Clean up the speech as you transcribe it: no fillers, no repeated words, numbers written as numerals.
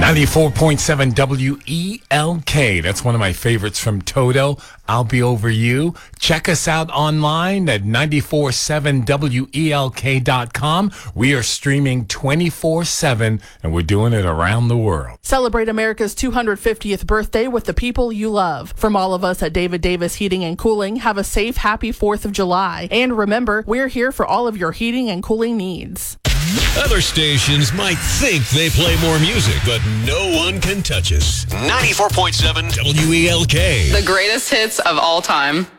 94.7 WELK. That's one of my favorites from Toto. I'll Be Over You. Check us out online at 947WELK.com. We are streaming 24/7, and we're doing it around the world. Celebrate America's 250th birthday with the people you love. From all of us at David Davis Heating and Cooling, have a safe, happy 4th of July. And remember, we're here for all of your heating and cooling needs. Other stations might think they play more music, but no one can touch us. 94.7 WELK. The greatest hits of all time.